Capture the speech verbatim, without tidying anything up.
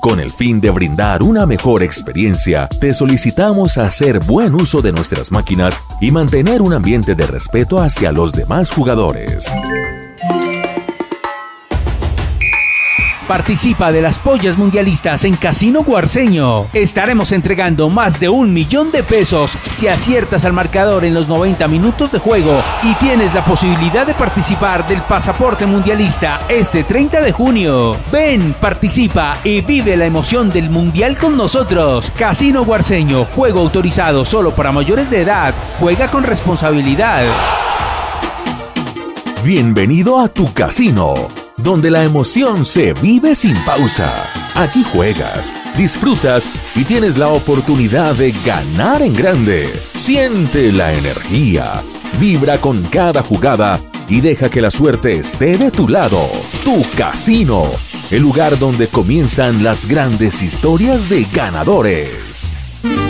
Con el fin de brindar una mejor experiencia, te solicitamos hacer buen uso de nuestras máquinas y mantener un ambiente de respeto hacia los demás jugadores. Participa de las pollas mundialistas en Casino Guarceño. Estaremos entregando más de un millón de pesos si aciertas al marcador en los noventa minutos de juego y tienes la posibilidad de participar del pasaporte mundialista este treinta de junio. Ven, participa y vive la emoción del mundial con nosotros. Casino Guarceño, juego autorizado solo para mayores de edad. Juega con responsabilidad. Bienvenido a tu casino, donde la emoción se vive sin pausa. Aquí juegas, disfrutas y tienes la oportunidad de ganar en grande. Siente la energía, vibra con cada jugada y deja que la suerte esté de tu lado. Tu casino, el lugar donde comienzan las grandes historias de ganadores.